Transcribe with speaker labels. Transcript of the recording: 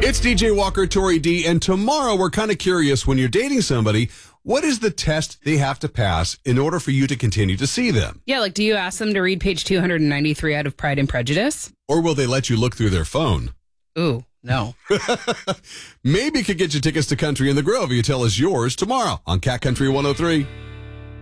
Speaker 1: It's DJ Walker, Tori D, and tomorrow we're kind of curious, when you're dating somebody, what is the test they have to pass in order for you to continue to see them?
Speaker 2: Yeah, like, do you ask them to read page 293 out of Pride and Prejudice?
Speaker 1: Or will they let you look through their phone?
Speaker 2: Ooh, no.
Speaker 1: Maybe could get you tickets to Country in the Grove if you tell us yours tomorrow on Cat Country 103.